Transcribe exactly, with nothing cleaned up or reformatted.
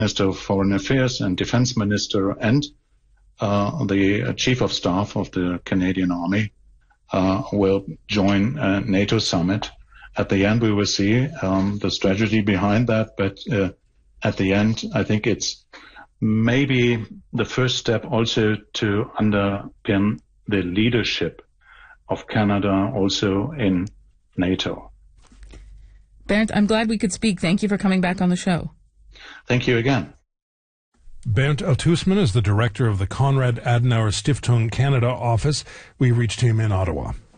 Minister of Foreign Affairs and Defense Minister and uh, the Chief of Staff of the Canadian Army uh, will join a NATO summit. At the end, we will see um, the strategy behind that, but uh, at the end, I think it's maybe the first step also to underpin the leadership of Canada also in NATO. Bernd, I'm glad we could speak. Thank you for coming back on the show. Thank you again. Bernd Altusman is the director of the Konrad Adenauer Stiftung Canada office. We reached him in Ottawa.